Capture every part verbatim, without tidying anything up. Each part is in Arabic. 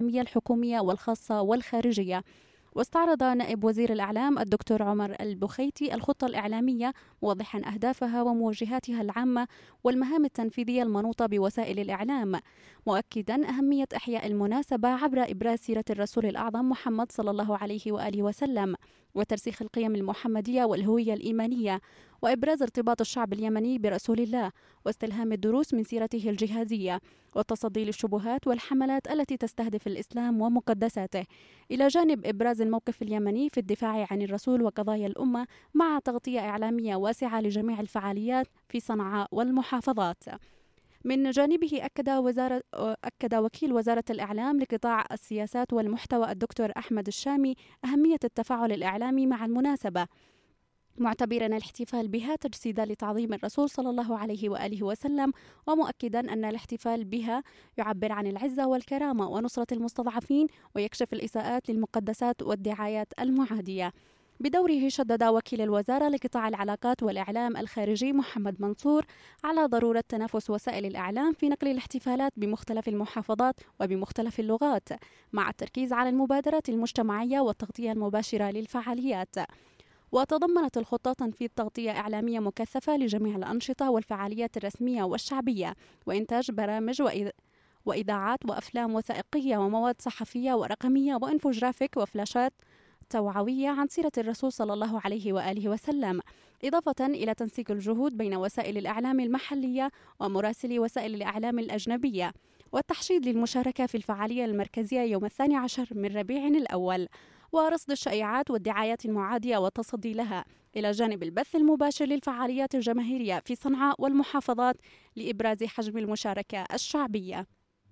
الإعلامية الحكومية والخاصة والخارجية. واستعرض نائب وزير الإعلام الدكتور عمر البخيتي الخطة الإعلامية موضحا أهدافها وموجهاتها العامة والمهام التنفيذية المنوطة بوسائل الإعلام، مؤكدا أهمية إحياء المناسبة عبر إبراز سيرة الرسول الأعظم محمد صلى الله عليه وآله وسلم، وترسيخ القيم المحمدية والهوية الإيمانية، وإبراز ارتباط الشعب اليمني برسول الله، واستلهام الدروس من سيرته الجهادية، والتصدي للشبهات والحملات التي تستهدف الإسلام ومقدساته، إلى جانب إبراز الموقف اليمني في الدفاع عن الرسول وقضايا الأمة، مع تغطية إعلامية واسعة لجميع الفعاليات في صنعاء والمحافظات. من جانبه أكد, وزارة أكد وكيل وزارة الإعلام لقطاع السياسات والمحتوى الدكتور أحمد الشامي أهمية التفاعل الإعلامي مع المناسبة، معتبرا الاحتفال بها تجسيدا لتعظيم الرسول صلى الله عليه وآله وسلم، ومؤكدا أن الاحتفال بها يعبر عن العزة والكرامة ونصرة المستضعفين، ويكشف الإساءات للمقدسات والدعايات المعادية. بدوره شدد وكيل الوزارة لقطاع العلاقات والإعلام الخارجي محمد منصور على ضرورة تنافس وسائل الإعلام في نقل الاحتفالات بمختلف المحافظات وبمختلف اللغات، مع التركيز على المبادرات المجتمعية والتغطية المباشرة للفعاليات. وتضمنت الخطة تنفيذ تغطية إعلامية مكثفة لجميع الأنشطة والفعاليات الرسمية والشعبية، وإنتاج برامج وإذاعات وأفلام وثائقية ومواد صحفية ورقمية وإنفوجرافيك وفلاشات توعوية عن سيرة الرسول صلى الله عليه وآله وسلم، إضافة إلى تنسيق الجهود بين وسائل الإعلام المحلية ومراسلي وسائل الإعلام الأجنبية، والتحشيد للمشاركة في الفعالية المركزية يوم الثاني عشر من ربيع الأول، ورصد الشائعات والدعايات المعادية والتصدي لها، إلى جانب البث المباشر للفعاليات الجماهيرية في صنعاء والمحافظات لإبراز حجم المشاركة الشعبية.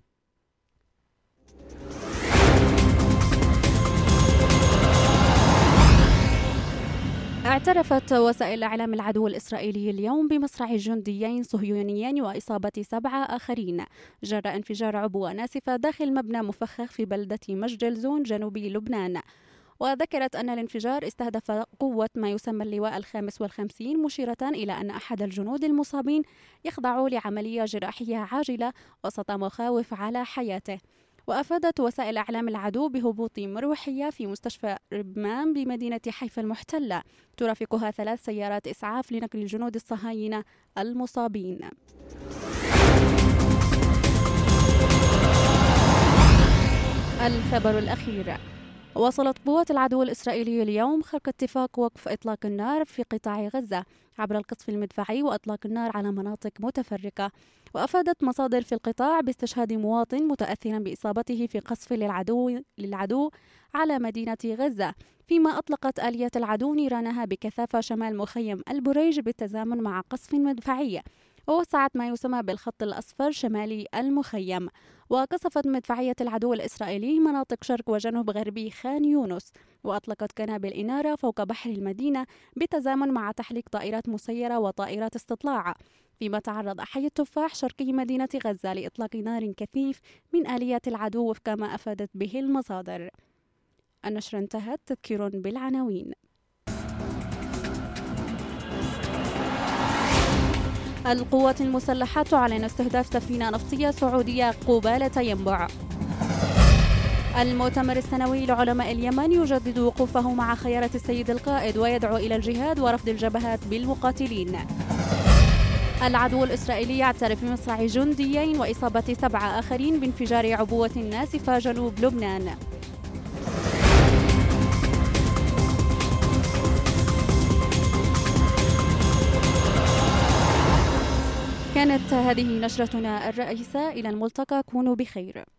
اعترفت وسائل إعلام العدو الإسرائيلي اليوم بمصرع جنديين صهيونيين وإصابة سبعة آخرين جراء انفجار عبوة ناسفة داخل مبنى مفخخ في بلدة مجدلزون جنوبي لبنان. وذكرت أن الانفجار استهدف قوة ما يسمى اللواء الخامس والخمسين، مشيرة إلى أن أحد الجنود المصابين يخضع لعملية جراحية عاجلة وسط مخاوف على حياته. وأفادت وسائل إعلام العدو بهبوط مروحية في مستشفى ربمان بمدينة حيفا المحتلة ترافقها ثلاث سيارات إسعاف لنقل الجنود الصهاينة المصابين. الخبر الأخير: واصلت قوات العدو الإسرائيلي اليوم خرق اتفاق وقف إطلاق النار في قطاع غزة عبر القصف المدفعي وإطلاق النار على مناطق متفرقة. وأفادت مصادر في القطاع باستشهاد مواطن متأثرا بإصابته في قصف للعدو, للعدو على مدينة غزة، فيما أطلقت آلية العدو نيرانها بكثافة شمال مخيم البريج بالتزامن مع قصف مدفعي، ووسعت ما يسمى بالخط الأصفر شمالي المخيم. وقصفت مدفعية العدو الإسرائيلي مناطق شرق وجنوب غربي خان يونس، وأطلقت قنابل إنارة فوق بحر المدينة بالتزامن مع تحليق طائرات مسيرة وطائرات استطلاع، فيما تعرض حي التفاح شرقي مدينة غزة لإطلاق نار كثيف من آليات العدو وفق ما أفادت به المصادر. النشرة انتهت. تذكير بالعناوين: القوات المسلحة تعلن استهداف سفينة نفطية سعودية قبالة ينبع. المؤتمر السنوي لعلماء اليمن يجدد وقوفه مع خيارة السيد القائد ويدعو إلى الجهاد ورفض الجبهات بالمقاتلين. العدو الإسرائيلي يعترف بمصرع جنديين وإصابة سبعة آخرين بانفجار عبوة ناسفة جنوب لبنان. كانت هذه نشرتنا الرئيسة، إلى الملتقى، كونوا بخير.